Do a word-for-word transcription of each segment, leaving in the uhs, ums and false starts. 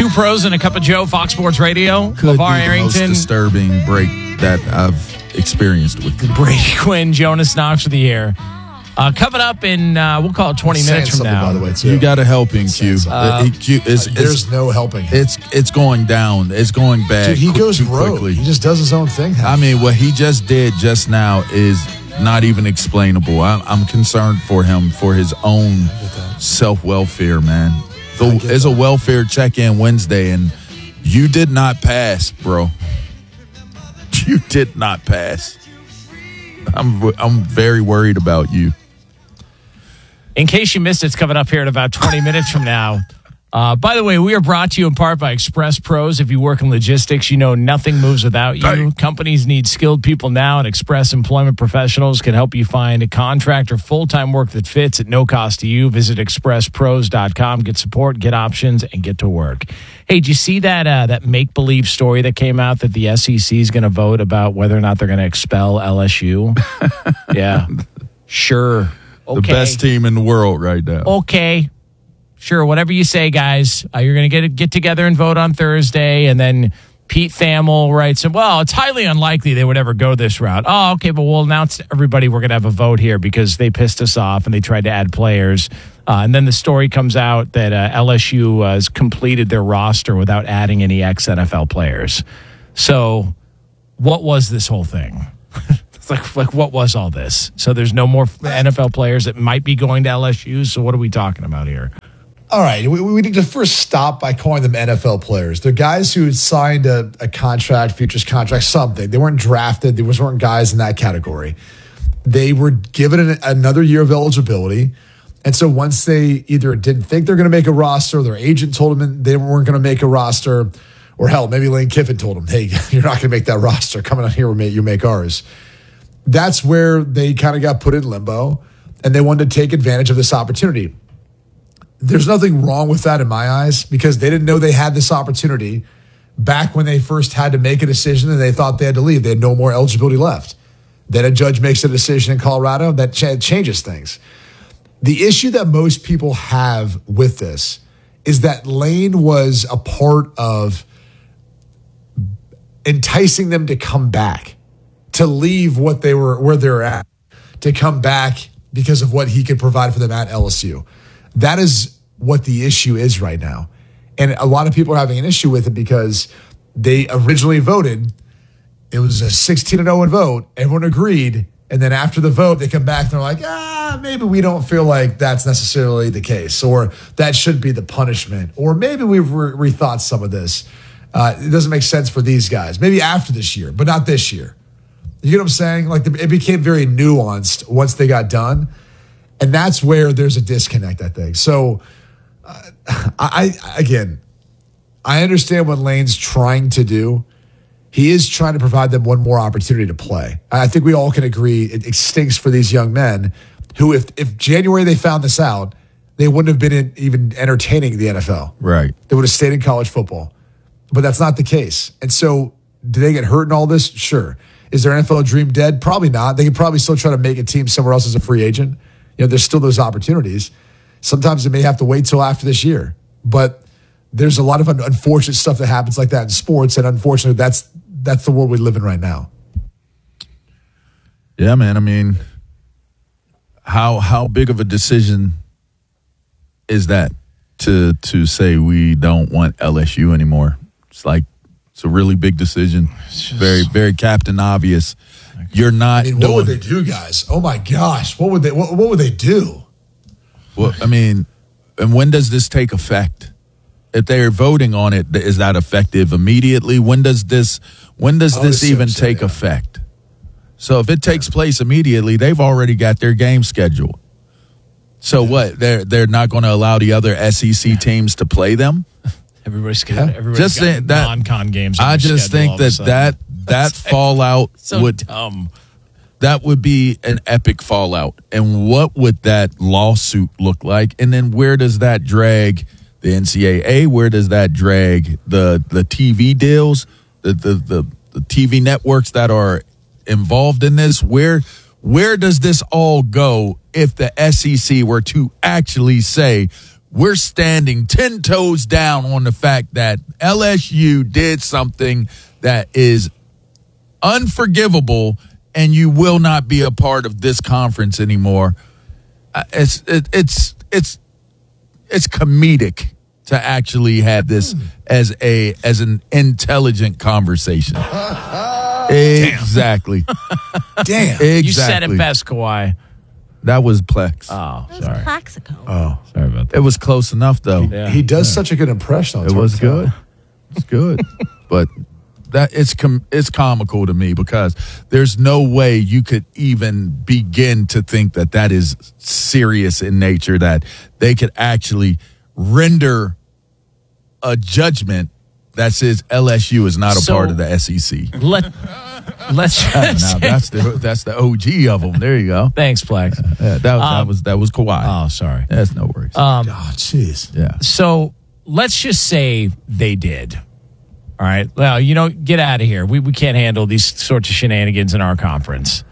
Two Pros and a Cup of Joe, Fox Sports Radio. Could LeVar be the Arrington, most disturbing break that I've experienced with you. Brady Quinn, Jonas Knox for the year. Uh, coming up in, uh, we'll call it twenty minutes from now. By the way, too. You got to help him, Q. Uh, He- Q is, There's it's, no helping him. it's it's going down. It's going bad. Dude, he quick- goes too rogue. quickly. He just does his own thing. I mean, what he just did just now is not even explainable. I, I'm concerned for him for his own self-welfare, man. The, it's a welfare check-in Wednesday, and you did not pass, bro. You did not pass. I'm I'm very worried about you. In case you missed it, it's coming up here in about twenty minutes from now. Uh, by the way, we are brought to you in part by Express Pros. If you work in logistics, you know nothing moves without you. Right. Companies need skilled people now, and Express Employment Professionals can help you find a contract or full-time work that fits at no cost to you. Visit express pros dot com. Get support, get options, and get to work. Hey, did you see that uh, that make-believe story that came out that the S E C is going to vote about whether or not they're going to expel L S U? Yeah. Sure. Okay. The best team in the world right now. Okay. Sure, whatever you say, guys. Uh, you're going to get get together and vote on Thursday, and then Pete Thamel writes, well, it's highly unlikely they would ever go this route. Oh, okay, but we'll announce to everybody we're going to have a vote here because they pissed us off and they tried to add players. Uh, and then the story comes out that uh, L S U uh, has completed their roster without adding any ex-N F L players. So what was this whole thing? It's like, like, what was all this? So there's no more N F L players that might be going to L S U, so what are we talking about here? All right, we, we need to first stop by calling them N F L players. They're guys who had signed a, a contract, futures contract, something. They weren't drafted. There weren't guys in that category. They were given an, another year of eligibility. And so once they either didn't think they're going to make a roster, their agent told them they weren't going to make a roster, or hell, maybe Lane Kiffin told them, hey, you're not going to make that roster. Coming out here, you make ours. That's where they kind of got put in limbo, and they wanted to take advantage of this opportunity. There's nothing wrong with that in my eyes because they didn't know they had this opportunity back when they first had to make a decision and they thought they had to leave. They had no more eligibility left. Then a judge makes a decision in Colorado that ch- changes things. The issue that most people have with this is that Lane was a part of enticing them to come back, to leave what they were, where they're at, to come back because of what he could provide for them at L S U. That is what the issue is right now. And a lot of people are having an issue with it because they originally voted. It was a sixteen and oh vote. Everyone agreed. And then after the vote, they come back and they're like, ah, maybe we don't feel like that's necessarily the case, or that should be the punishment, or maybe we've re- rethought some of this. Uh, it doesn't make sense for these guys. Maybe after this year, but not this year. You get what I'm saying? Like the, it became very nuanced once they got done. And that's where there's a disconnect, I think. So, uh, I, I again, I understand what Lane's trying to do. He is trying to provide them one more opportunity to play. I think we all can agree it, it stinks for these young men who, if if January they found this out, they wouldn't have been in, even entertaining the N F L. Right. They would have stayed in college football. But that's not the case. And so, do they get hurt in all this? Sure. Is their N F L dream dead? Probably not. They could probably still try to make a team somewhere else as a free agent. You know, there's still those opportunities. Sometimes they may have to wait till after this year. But there's a lot of un- unfortunate stuff that happens like that in sports, and unfortunately, that's that's the world we live in right now. Yeah, man. I mean, how how big of a decision is that to to say we don't want L S U anymore? It's like it's a really big decision. Just, very very Captain Obvious. You're not. I mean, what doing, would they do, guys? Oh my gosh, what would they what, what would they do? Well, I mean, and when does this take effect? If they're voting on it, is that effective immediately? When does this when does this even so, take yeah. effect? So if it takes place immediately, they've already got their game scheduled. So yeah. what? They're they're not going to allow the other S E C teams to play them? Everybody's got everybody's just got that, non-con games. I just think that that that fallout so would dumb. That would be an epic fallout. And what would that lawsuit look like? And then where does that drag the N C double A? Where does that drag the the T V deals, the the the, the T V networks that are involved in this? Where where does this all go if the S E C were to actually say we're standing ten toes down on the fact that L S U did something that is unforgivable, and you will not be a part of this conference anymore. Uh, It's it, it's it's it's comedic to actually have this as a as an intelligent conversation. Exactly. Damn. Exactly. You said it best, Kawhi. That was Plex. Oh, It was sorry. Plaxico. Oh, Sorry about that. it was close enough though. Yeah. He does such a good impression. On It was Twitter. good. It's good, but that it's com- it's comical to me because there's no way you could even begin to think that that is serious in nature, that they could actually render a judgment that says L S U is not a So- part of the S E C. Let, let's now just that's the that's the O G of them. There you go. Thanks, Plex. Yeah, that, that was that was Kawhi. Oh, sorry. That's no worries. Um, Oh, jeez. yeah. So let's just say they did. All right. Well, you know, get out of here. We we can't handle these sorts of shenanigans in our conference.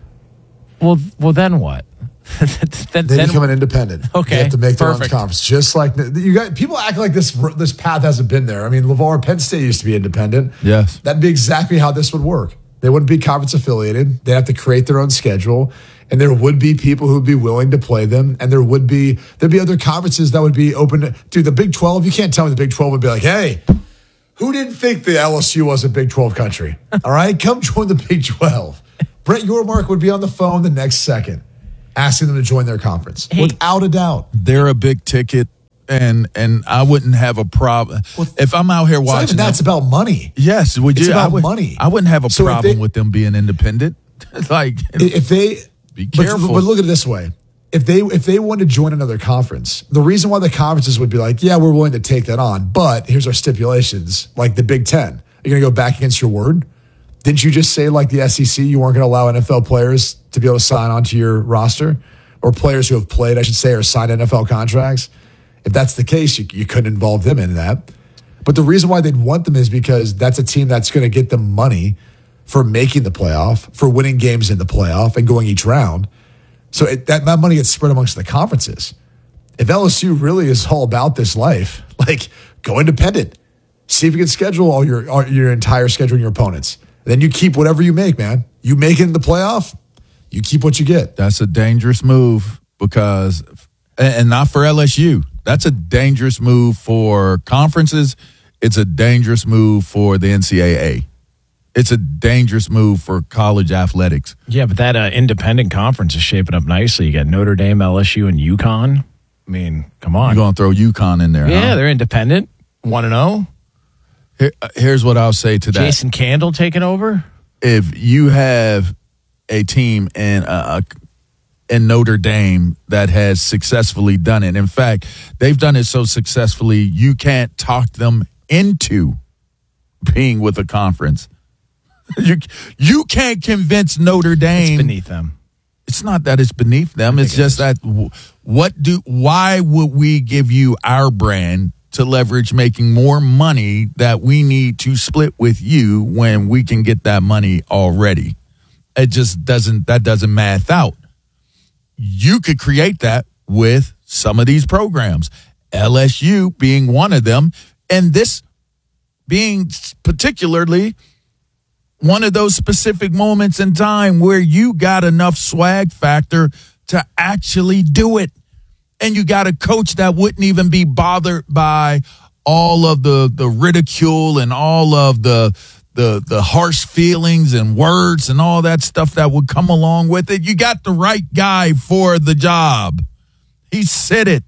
Well, well, then what? then, They then- become an independent. Okay, They have to make their perfect. own conference. Just like you got people act like this this path hasn't been there. I mean, LeVar, Penn State used to be independent. Yes. That'd be exactly how this would work. They wouldn't be conference affiliated. They'd have to create their own schedule. And there would be people who'd be willing to play them. And there would be there'd be other conferences that would be open to dude, the Big twelve, you can't tell me the Big twelve would be like, hey, who didn't think the L S U was a Big twelve country? All right, come join the Big twelve. Brett Yormark would be on the phone the next second asking them to join their conference. Hey. Without a doubt. They're a big ticket, and and I wouldn't have a problem if I'm out here It's not watching. even that, them- it's about money. yes, would it's you? I about would, money. I wouldn't have a So if problem they- with them being independent. like, If they Be but- careful. But, look at it this way. If they if they wanted to join another conference, the reason why the conferences would be like, yeah, we're willing to take that on, but here's our stipulations, like the Big Ten. Are you going to go back against your word? Didn't you just say, like the S E C, you weren't going to allow N F L players to be able to sign onto your roster? Or players who have played, I should say, or signed N F L contracts? If that's the case, you, you couldn't involve them in that. But the reason why they'd want them is because that's a team that's going to get them money for making the playoff, for winning games in the playoff and going each round. So it, that, that money gets spread amongst the conferences. If L S U really is all about this life, like go independent. See if you can schedule all your all, your entire schedule and your opponents. Then you keep whatever you make, man. You make it in the playoff, you keep what you get. that's a dangerous move because, and and not for L S U. That's a dangerous move for conferences. It's a dangerous move for the N C double A. It's a dangerous move for college athletics. Yeah, but that uh, independent conference is shaping up nicely. You got Notre Dame, L S U, and UConn. I mean, come on. You're going to throw UConn in there, yeah, huh? they're independent. one and oh. Here, uh, here's what I'll say to that. Jason Candle taking over. If you have a team in uh, in Notre Dame that has successfully done it, in fact, they've done it so successfully, you can't talk them into being with a conference. you you can't convince Notre Dame. It's beneath them. It's not that it's beneath them. It's just that w- what do why would we give you our brand to leverage making more money that we need to split with you when we can get that money already? It just doesn't that doesn't math out. You could create that with some of these programs, L S U being one of them, and this being particularly one of those specific moments in time where you got enough swag factor to actually do it. And you got a coach that wouldn't even be bothered by all of the, the ridicule and all of the, the, the harsh feelings and words and all that stuff that would come along with it. You got the right guy for the job. He said it.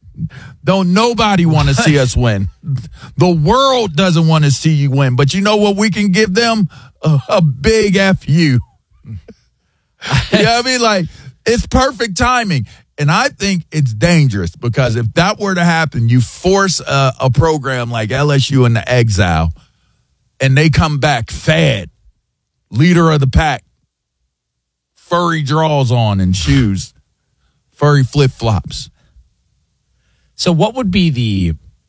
Don't nobody want to see us win. The world doesn't want to see you win. But you know what we can give them? A, a big F you. You know what I mean? Like, it's perfect timing. And I think it's dangerous because if that were to happen, you force a, a program like L S U into exile and they come back fed, leader of the pack, furry draws on and shoes, furry flip-flops. So what would be the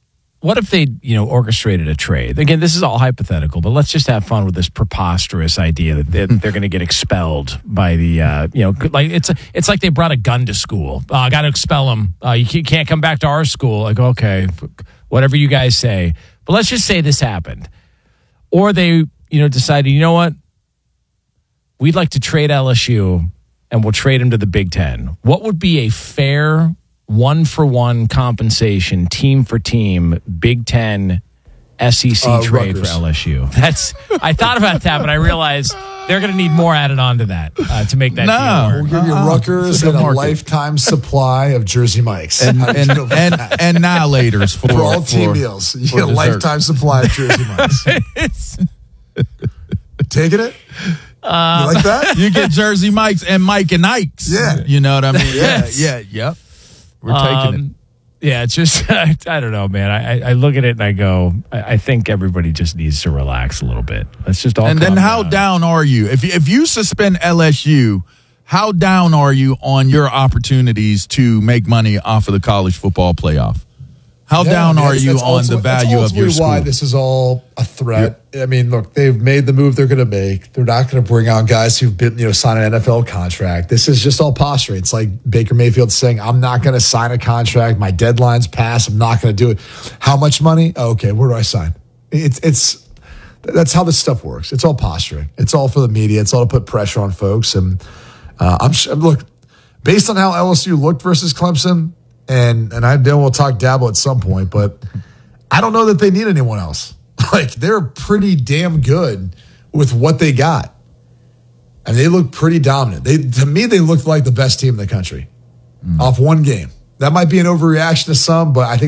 what if they, you know, orchestrated a trade? Again, this is all hypothetical, but let's just have fun with this preposterous idea that they're, they're going to get expelled by the, uh, you know, like it's it's like they brought a gun to school. Uh, I got to expel them. Uh, you can't come back to our school. Like, okay, whatever you guys say. But let's just say this happened, or they, you know, decided, you know what, we'd like to trade L S U, and we'll trade them to the Big Ten. What would be a fair one-for-one compensation, team-for-team, Big Ten S E C Uh, trade Rutgers. for L S U? That's. I thought about that, but I realized they're going to need more added on to that uh, to make that No. deal We'll work. give you Uh-uh. Rutgers It's a and good a market. lifetime supply of Jersey Mikes. And How do you and feel about and, that? and annihilators for, for all for- team meals. You for get a dessert. lifetime supply of Jersey Mikes. Taking it? Uh, you like that? You get Jersey Mikes and Mike and Ike's. Yeah. You know what I mean? Yeah, Yes. yeah, yep. We're taking it. Um, yeah, it's just, I, I don't know, man. I, I look at it and I go, I, I think everybody just needs to relax a little bit. Let's just all And then calm how down are you? If you, if you suspend L S U, how down are you on your opportunities to make money off of the college football playoff? How Yeah, down I mean, are that's- you that's on the ultimate- that's value of your ultimately school? why this is all a threat. I mean, look, they've made the move they're going to make. They're not going to bring on guys who've been, you know, sign an N F L contract. This is just all posturing. It's like Baker Mayfield saying, I'm not going to sign a contract. My deadline's passed. I'm not going to do it. How much money? Oh, okay, where do I sign? It's, it's, that's how this stuff works. It's all posturing. It's all for the media. It's all to put pressure on folks. And uh, I'm sure, look, based on how L S U looked versus Clemson, and and I know we'll talk Dabo at some point, but I don't know that they need anyone else. Like, they're pretty damn good with what they got. And they look pretty dominant. They to me, they looked like the best team in the country off one game. That might be an overreaction to some, but I think